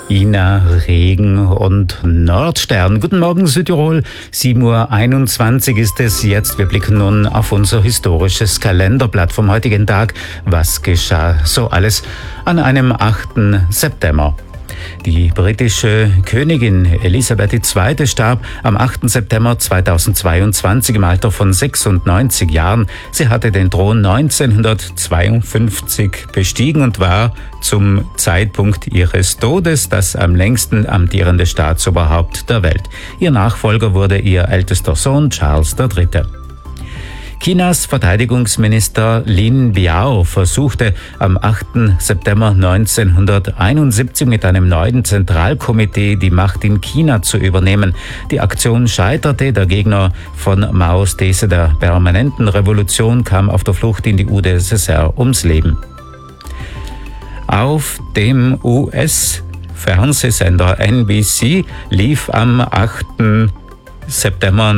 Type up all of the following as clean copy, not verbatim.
Ina, Regen und Nordstern. Guten Morgen Südtirol, 7:21 Uhr ist es jetzt. Wir blicken nun auf unser historisches Kalenderblatt vom heutigen Tag. Was geschah so alles an einem 8. September? Die britische Königin Elisabeth II. Starb am 8. September 2022 im Alter von 96 Jahren. Sie hatte den Thron 1952 bestiegen und war zum Zeitpunkt ihres Todes das am längsten amtierende Staatsoberhaupt der Welt. Ihr Nachfolger wurde ihr ältester Sohn Charles III. Chinas Verteidigungsminister Lin Biao versuchte am 8. September 1971 mit einem neuen Zentralkomitee die Macht in China zu übernehmen. Die Aktion scheiterte. Der Gegner von Maos These der permanenten Revolution kam auf der Flucht in die UdSSR ums Leben. Auf dem US-Fernsehsender NBC lief am 8. September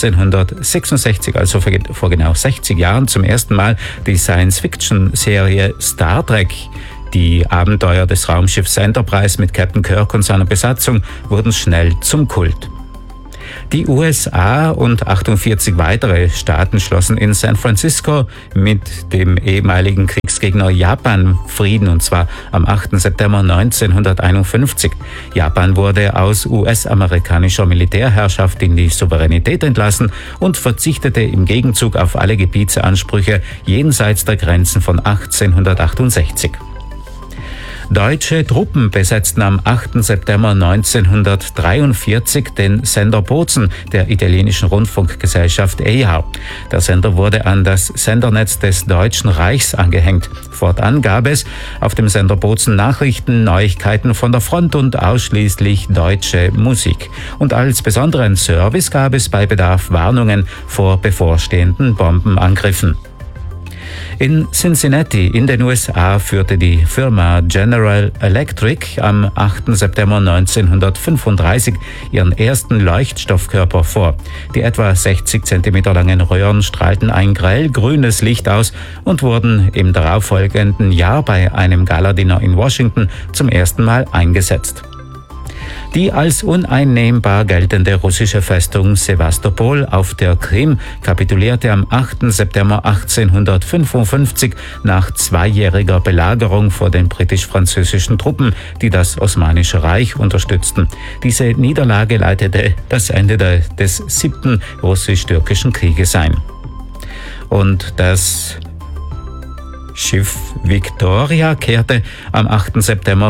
1966, also vor genau 60 Jahren, zum ersten Mal die Science-Fiction-Serie Star Trek. Die Abenteuer des Raumschiffs Enterprise mit Captain Kirk und seiner Besatzung wurden schnell zum Kult. Die USA und 48 weitere Staaten schlossen in San Francisco mit dem ehemaligen Kriegsgegner Japan Frieden, und zwar am 8. September 1951. Japan wurde aus US-amerikanischer Militärherrschaft in die Souveränität entlassen und verzichtete im Gegenzug auf alle Gebietsansprüche jenseits der Grenzen von 1868. Deutsche Truppen besetzten am 8. September 1943 den Sender Bozen der italienischen Rundfunkgesellschaft EIA. Der Sender wurde an das Sendernetz des Deutschen Reichs angehängt. Fortan gab es auf dem Sender Bozen Nachrichten, Neuigkeiten von der Front und ausschließlich deutsche Musik. Und als besonderen Service gab es bei Bedarf Warnungen vor bevorstehenden Bombenangriffen. In Cincinnati in den USA führte die Firma General Electric am 8. September 1935 ihren ersten Leuchtstoffkörper vor. Die etwa 60 cm langen Röhren strahlten ein grellgrünes Licht aus und wurden im darauffolgenden Jahr bei einem Galadiner in Washington zum ersten Mal eingesetzt. Die als uneinnehmbar geltende russische Festung Sewastopol auf der Krim kapitulierte am 8. September 1855 nach zweijähriger Belagerung vor den britisch-französischen Truppen, die das Osmanische Reich unterstützten. Diese Niederlage leitete das Ende des 7. russisch-türkischen Krieges ein. Und das Schiff Victoria kehrte am 8. September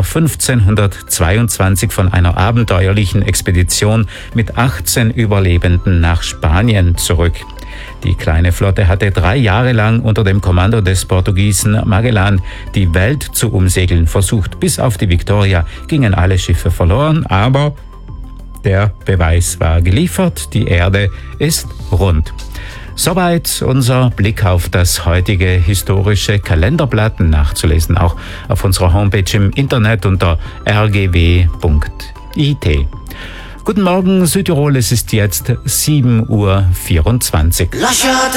1522 von einer abenteuerlichen Expedition mit 18 Überlebenden nach Spanien zurück. Die kleine Flotte hatte 3 Jahre lang unter dem Kommando des Portugiesen Magellan die Welt zu umsegeln versucht. Bis auf die Victoria gingen alle Schiffe verloren, aber der Beweis war geliefert, die Erde ist rund. Soweit unser Blick auf das heutige historische Kalenderblatt, nachzulesen auch auf unserer Homepage im Internet unter rgw.it. Guten Morgen Südtirol, es ist jetzt 7:24 Uhr.